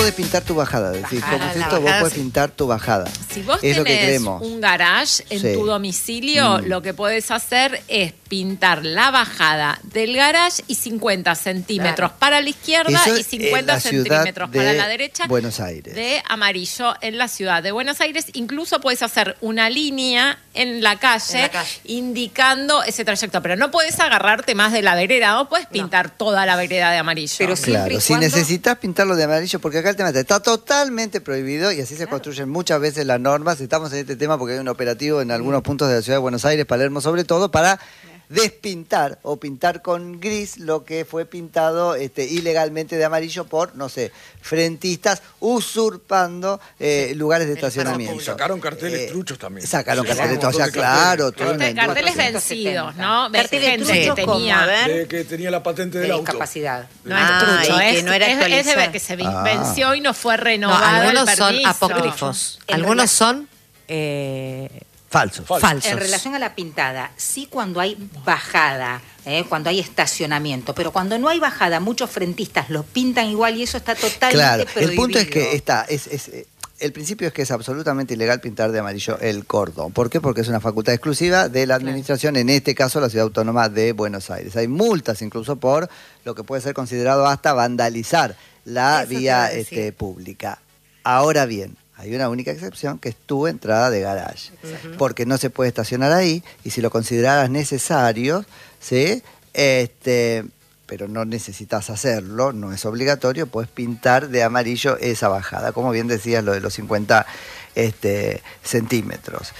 podés pintar tu bajada. Es decir, como Bajada, esto, vos podés pintar tu bajada. Si vos Es lo que tenés creemos. un garage en Sí. tu domicilio, lo que podés hacer es pintar la bajada del garage y 50 centímetros para la izquierda Eso y en 50 la ciudad centímetros para de la derecha. Buenos Aires. De amarillo en la ciudad de Buenos Aires. Incluso podés hacer una línea en la calle, indicando ese trayecto. Pero no podés agarrarte más de la vereda, no podés pintar toda la vereda de amarillo. Pero Claro, si necesitas pintarlo de amarillo, porque acá el tema está totalmente prohibido y así se construyen muchas veces las normas. Estamos en este tema porque hay un operativo en algunos puntos de la ciudad de Buenos Aires, Palermo sobre todo, para despintar o pintar con gris lo que fue pintado ilegalmente de amarillo por, no sé, frentistas usurpando lugares de estacionamiento. Y sacaron carteles truchos también. Sacaron Sí, carteles, un o sea, montón de claro. carteles. toda una Carteles industria. vencidos, ¿no? Carteles Gente truchos, que ¿cómo? tenía... A ver. De que tenía la patente de del auto. discapacidad. No es trucho, y que no era es de actualizado. que se venció y no fue renovado algunos el son permiso. apócrifos. En Algunos son Falso. falsos. En relación a la pintada, sí cuando hay bajada, cuando hay estacionamiento, pero cuando no hay bajada, muchos frentistas lo pintan igual y eso está totalmente Claro, prohibido. el punto es que el principio es que es absolutamente ilegal pintar de amarillo el cordón. ¿Por qué? Porque es una facultad exclusiva de la administración, en este caso la Ciudad Autónoma de Buenos Aires. Hay multas incluso por lo que puede ser considerado hasta vandalizar la Eso te iba vía a decir. pública. Ahora bien, hay una única excepción que es tu entrada de garage, porque no se puede estacionar ahí y si lo consideraras necesario, ¿sí? Pero no necesitas hacerlo, no es obligatorio, puedes pintar de amarillo esa bajada, como bien decías, lo de los 50 centímetros.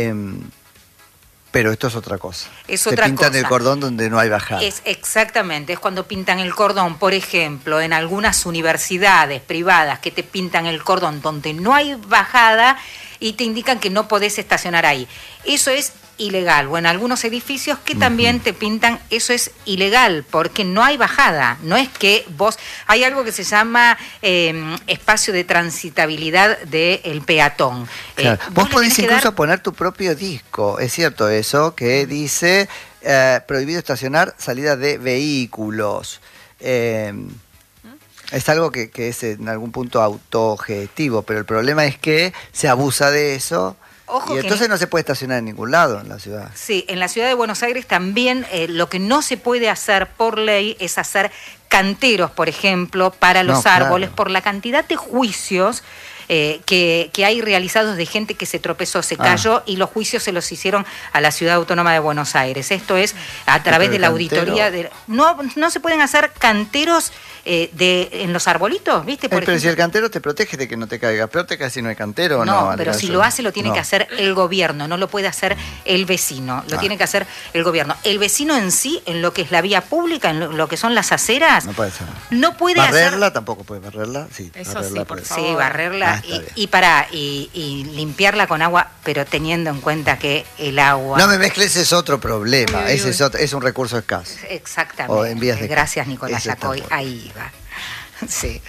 Pero esto es otra cosa. Es Se otra pintan cosa. el cordón donde no hay bajada. Es exactamente, es cuando pintan el cordón, por ejemplo, en algunas universidades privadas que te pintan el cordón donde no hay bajada y te indican que no podés estacionar ahí. Eso es ilegal, o en algunos edificios que también te pintan, eso es ilegal, porque no hay bajada, no es que vos, hay algo que se llama espacio de transitabilidad del peatón. Claro. Vos Vos le podés tenés que incluso dar- poner tu propio disco, es cierto eso, que dice prohibido estacionar salida de vehículos. Es algo que es en algún punto autogestivo, pero el problema es que se abusa de eso. Ojo Y que entonces no se puede estacionar en ningún lado en la ciudad. Sí, en la ciudad de Buenos Aires también lo que no se puede hacer por ley es hacer canteros, por ejemplo, para los árboles, por la cantidad de juicios que hay realizados de gente que se tropezó, se cayó y los juicios se los hicieron a la Ciudad Autónoma de Buenos Aires. Esto es a través de la auditoría. No se pueden hacer canteros en los arbolitos, ¿viste? Por Pero ejemplo. si el cantero te protege de que no te caigas, peor te caes si no hay cantero o no. No, pero si lo hace lo tiene que hacer el gobierno, no lo puede hacer el vecino, lo tiene que hacer el gobierno. El vecino en sí, en lo que es la vía pública, en lo que son las aceras, No puede ser. no puede Barrerla tampoco puede barrerla. Sí, Eso barrerla sí, por puede. favor. Sí, barrerla está bien. y limpiarla con agua, pero teniendo en cuenta que el agua... No me mezcles, ese es otro problema. Uy, uy, Ese uy. es un recurso escaso. Exactamente. O en vías de- Gracias, Nicolás Eso está Yacoy. bueno. Ahí iba. Sí.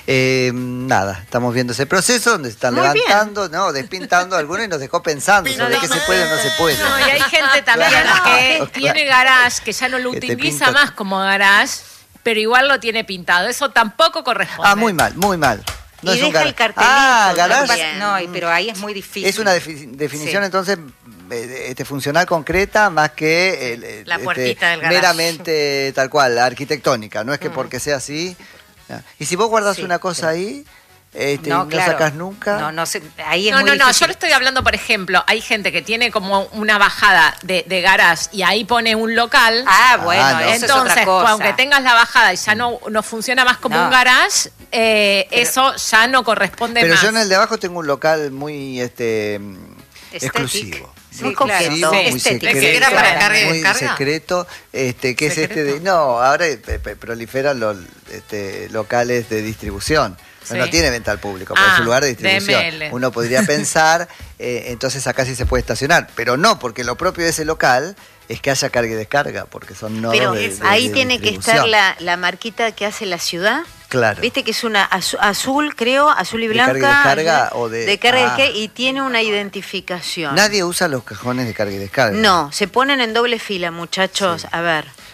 Nada, estamos viendo ese proceso donde se están Muy bien. levantando, ¿no? Despintando algunos y nos dejó pensando sobre qué se puede o no se puede. No, y hay gente también Claro, que claro. tiene garage, que ya no lo Que te utiliza pinta- más como garage, pero igual lo tiene pintado. Eso tampoco corresponde. Ah, muy mal, muy mal. No Y es un deja el garage. cartelito Ah, garage. también. No, pero ahí es muy difícil. Es una definición Sí. entonces funcional concreta más que La puertita del garage. meramente tal cual, arquitectónica. No es que porque sea así. Y si vos guardás Sí, una cosa ahí, y no claro. sacás nunca. No, ahí es No, muy no, no, difícil. yo le estoy hablando, por ejemplo, hay gente que tiene como una bajada de garage y ahí pone un local. Ah, bueno, Ah, no. eso Entonces, es otra cosa. aunque tengas la bajada y ya no funciona más como No. un garage, eso ya no corresponde Pero más. yo en el de abajo tengo un local muy Estético. exclusivo. Sí, Muy claro. coqueto. Muy Estético. secreto, ¿Que era para carga y muy descarga? secreto, que es este de... No, ahora proliferan los locales de distribución. Sí. No tiene venta al público, pero es un lugar de distribución. DML. Uno podría pensar, entonces acá sí se puede estacionar, pero no, porque lo propio de ese local es que haya carga y descarga, porque son nodos Pero de ahí tiene que estar distribución. la marquita que hace la ciudad. Claro. Viste que es una azul, creo, azul y ¿De blanca. carga y descarga o de- carga y ah. descarga, y tiene una identificación. Nadie usa los cajones de carga y descarga. No, se ponen en doble fila, muchachos. Sí. A ver.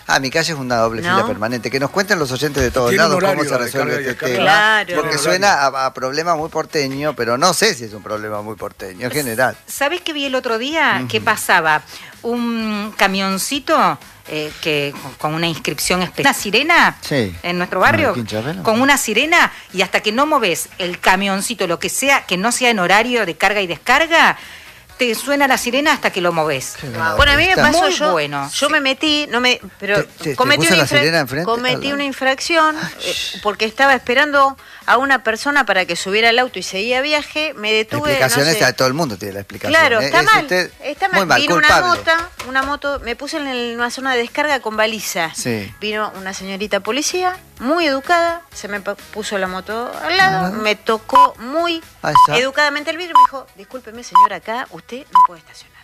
Mi calle es una doble ¿No? fila permanente. Que nos cuenten los oyentes de todos Tiene un lados cómo horario se de resuelve carga y este descarga. tema. Claro. Porque suena a problema muy porteño, pero no sé si es un problema muy porteño en general. ¿Sabés qué vi el otro día? Que pasaba un camioncito que con una inscripción especial, una sirena Sí. en nuestro barrio, ¿En Quinchapelo? con una sirena, y hasta que no moves el camioncito, lo que sea, que no sea en horario de carga y descarga, te suena la sirena hasta que lo moves. Bueno, a mí me Está. pasó, Muy bueno. yo me metí, pero ¿Te cometí, puso una, la sirena enfrente? cometí una infracción porque estaba esperando a una persona para que subiera al auto y seguía viaje, me La detuve, explicación no sé. esta, todo el mundo tiene la explicación. Claro, está Es mal, usted está muy mal. mal, Vino culpable. una moto, me puse en una zona de descarga con baliza. Sí. Vino una señorita policía, muy educada, se me puso la moto al lado, me tocó muy Ahí está. educadamente el vidrio y me dijo, discúlpeme señora, acá usted no puede estacionar.